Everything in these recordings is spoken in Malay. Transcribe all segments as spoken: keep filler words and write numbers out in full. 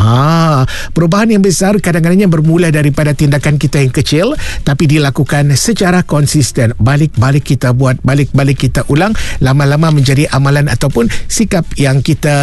Ah, perubahan yang besar kadang-kadangnya bermula daripada tindakan kita yang kecil tapi dilakukan secara konsisten. Balik-balik kita buat, balik-balik kita ulang, lama-lama menjadi amalan ataupun sikap yang kita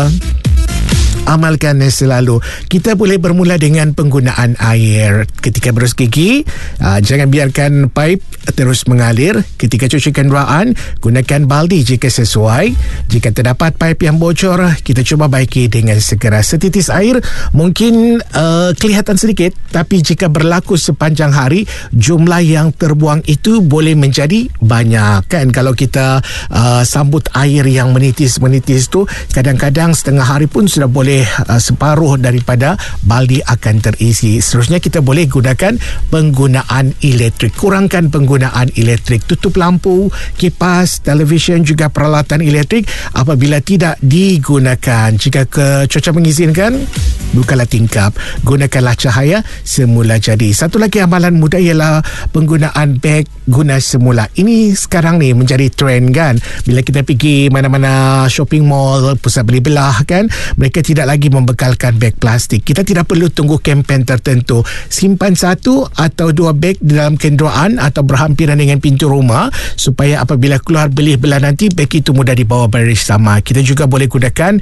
amalkan selalu. Kita boleh bermula dengan penggunaan air. Ketika berus gigi, aa, jangan biarkan paip terus mengalir. Ketika cuci kenderaan, gunakan baldi jika sesuai. Jika terdapat paip yang bocor, kita cuba baiki dengan segera. Setitis air mungkin aa, kelihatan sedikit, tapi jika berlaku sepanjang hari, jumlah yang terbuang itu boleh menjadi banyak. Kan kalau kita aa, sambut air yang menitis-menitis tu, kadang-kadang setengah hari pun sudah boleh Uh, separuh daripada baldi akan terisi. Seterusnya kita boleh gunakan penggunaan elektrik. Kurangkan penggunaan elektrik. Tutup lampu, kipas, televisyen juga peralatan elektrik apabila tidak digunakan. Jika ke cuaca mengizinkan, bukalah tingkap. Gunakanlah cahaya semula jadi. Satu lagi amalan mudah ialah penggunaan beg guna semula. Ini sekarang ni menjadi trend kan. Bila kita pergi mana-mana shopping mall, pusat beli belah kan, mereka tidak lagi membekalkan beg plastik. Kita tidak perlu tunggu kempen tertentu. Simpan satu atau dua beg di dalam kenderaan atau berhampiran dengan pintu rumah supaya apabila keluar beli belah nanti, beg itu mudah dibawa bersama. Kita juga boleh gunakan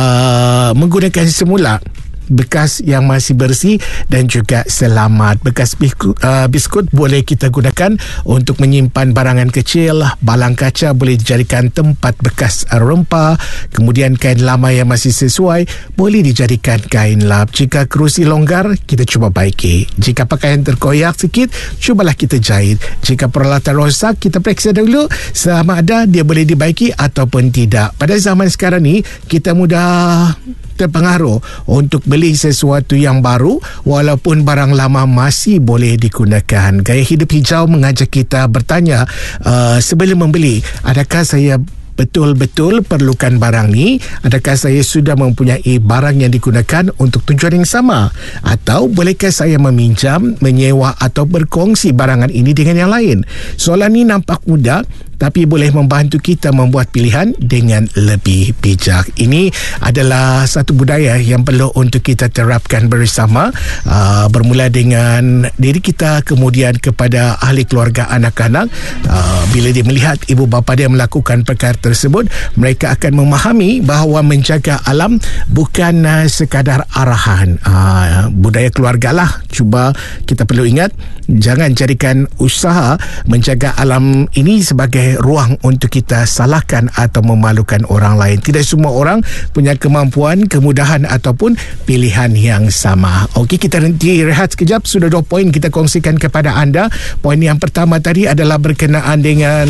uh, menggunakan semula bekas yang masih bersih dan juga selamat. Bekas biskut, uh, biskut boleh kita gunakan untuk menyimpan barangan kecil. Balang kaca boleh dijadikan tempat bekas rempah. Kemudian kain lama yang masih sesuai boleh dijadikan kain lap. Jika kerusi longgar, kita cuba baiki. Jika pakaian terkoyak sikit, cubalah kita jahit. Jika peralatan rosak, kita periksa dulu sama ada dia boleh dibaiki ataupun tidak. Pada zaman sekarang ni, kita mudah terpengaruh untuk beli sesuatu yang baru walaupun barang lama masih boleh digunakan. Gaya hidup hijau mengajak kita bertanya uh, sebelum membeli, adakah saya betul-betul perlukan barang ni? Adakah saya sudah mempunyai barang yang digunakan untuk tujuan yang sama? Atau bolehkah saya meminjam, menyewa atau berkongsi barangan ini dengan yang lain? Soalan ini nampak mudah tapi boleh membantu kita membuat pilihan dengan lebih bijak. Ini adalah satu budaya yang perlu untuk kita terapkan bersama, uh, bermula dengan diri kita, kemudian kepada ahli keluarga anak-anak. Uh, bila dia melihat ibu bapa dia melakukan perkara tersebut, mereka akan memahami bahawa menjaga alam bukan uh, sekadar arahan. Uh, budaya keluarga lah. Cuba kita perlu ingat, jangan jadikan usaha menjaga alam ini sebagai ruang untuk kita salahkan atau memalukan orang lain. Tidak semua orang punya kemampuan, kemudahan ataupun pilihan yang sama. Okey, kita nanti rehat sekejap. Sudah dua poin kita kongsikan kepada anda. Poin yang pertama tadi adalah berkenaan dengan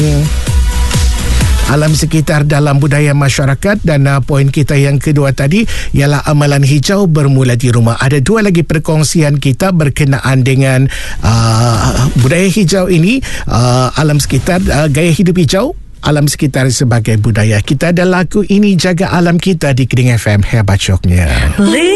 alam sekitar dalam budaya masyarakat, dan uh, poin kita yang kedua tadi ialah amalan hijau bermula di rumah. Ada dua lagi perkongsian kita berkenaan dengan uh, budaya hijau ini, uh, alam sekitar, uh, gaya hidup hijau, alam sekitar sebagai budaya. Kita ada lagu ini Jaga Alam Kita di Keding F M. Hebat syoknya.